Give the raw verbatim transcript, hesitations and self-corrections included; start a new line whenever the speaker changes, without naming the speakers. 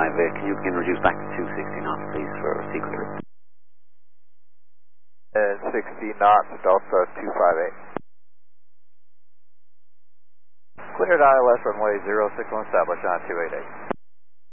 five eight. Can you begin reduce back to two sixty knots, please, for sequence?
And sixty knots, Delta two five eight. Cleared I L S runway zero six one established on two eight eight.